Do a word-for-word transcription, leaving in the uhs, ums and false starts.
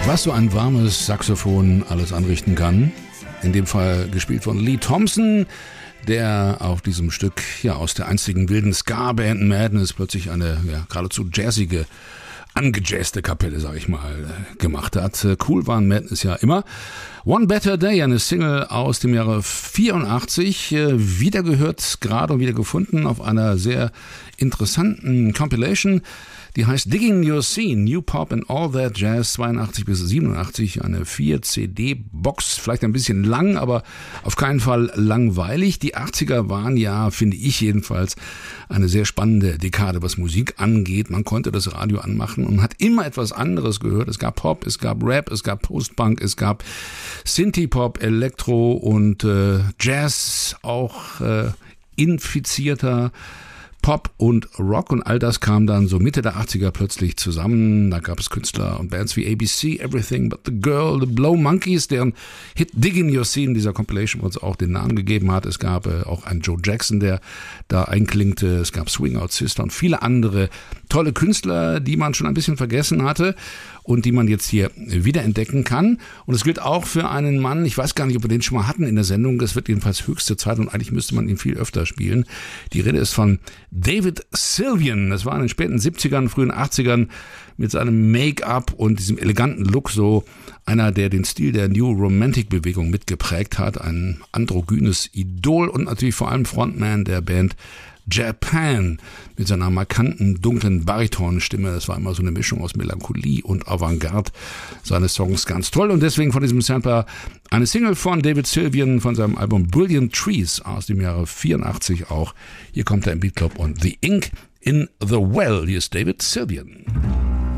Was so ein warmes Saxophon alles anrichten kann. In dem Fall gespielt von Lee Thompson, der auf diesem Stück ja aus der einzigen wilden Ska-Band Madness plötzlich eine ja, geradezu jazzige, angejazzte Kapelle, sag ich mal, gemacht hat. Cool waren Madness ja immer. One Better Day, eine Single aus dem Jahre vierundachtzig, wieder gehört, gerade und wieder gefunden auf einer sehr interessanten Compilation. Die heißt Digging Your Scene, New Pop and All That Jazz, zweiundachtzig bis siebenundachtzig, eine vier C D-Box, vielleicht ein bisschen lang, aber auf keinen Fall langweilig. Die achtziger waren ja, finde ich jedenfalls, eine sehr spannende Dekade, was Musik angeht. Man konnte das Radio anmachen und hat immer etwas anderes gehört. Es gab Pop, es gab Rap, es gab Post-Punk, es gab Synthie-Pop, Elektro und äh, Jazz, auch äh, infizierter Pop und Rock, und all das kam dann so Mitte der achtziger plötzlich zusammen. Da gab es Künstler und Bands wie A B C, Everything But The Girl, The Blow Monkeys, deren Hit Digging Your Scene dieser Compilation uns auch den Namen gegeben hat. Es gab äh, auch einen Joe Jackson, der da einklingte. Es gab Swing Out Sister und viele andere tolle Künstler, die man schon ein bisschen vergessen hatte und die man jetzt hier wiederentdecken kann. Und es gilt auch für einen Mann, ich weiß gar nicht, ob wir den schon mal hatten in der Sendung, das wird jedenfalls höchste Zeit und eigentlich müsste man ihn viel öfter spielen. Die Rede ist von David Sylvian. Das war in den späten siebzigern, frühen achtzigern mit seinem Make-up und diesem eleganten Look so einer, der den Stil der New Romantic-Bewegung mitgeprägt hat. Ein androgynes Idol und natürlich vor allem Frontman der Band Japan mit seiner markanten, dunklen Baritonstimme. Das war immer so eine Mischung aus Melancholie und Avantgarde. Seine Songs ganz toll und deswegen von diesem Sampler eine Single von David Sylvian von seinem Album Brilliant Trees aus dem Jahre vierundachtzig auch. Hier kommt er im Beat Club und The Ink in the Well. Hier ist David Sylvian.